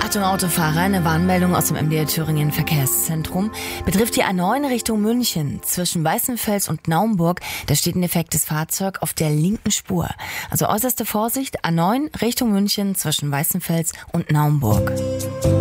Achtung Autofahrer, eine Warnmeldung aus dem MDR Thüringen Verkehrszentrum. Betrifft die A9 Richtung München zwischen Weißenfels und Naumburg. Da steht ein defektes Fahrzeug auf der linken Spur. Also äußerste Vorsicht, A9 Richtung München zwischen Weißenfels und Naumburg.